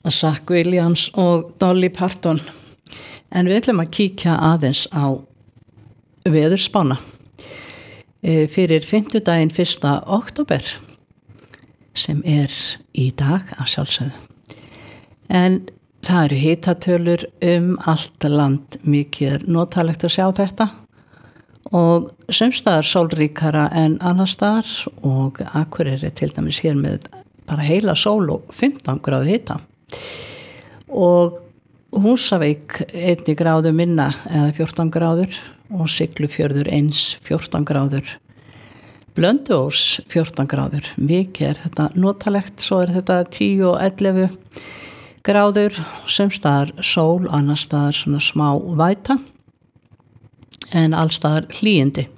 Zach Williams og Dolly Parton. En við ætlum að kíkja aðeins á veðurspána fyrir fimmtudaginn 1. október sem í dag að sjálfsögðu. En það eru hitatölur allt land, mikið notalegt að sjá þetta og sums staðar sólríkara en annars staðar og Akureyri til dæmis hér með bara heila sól og 15 gráðu hita og Húsavík 1 gráðu minna eða 14 gráður og Siglufjörður 14 gráður Blönduós 14 gráður mikið þetta notalegt, svo þetta 10 og 11 gráður sums staðar sól, annars staðar svona smá væta en alls staðar hlýindi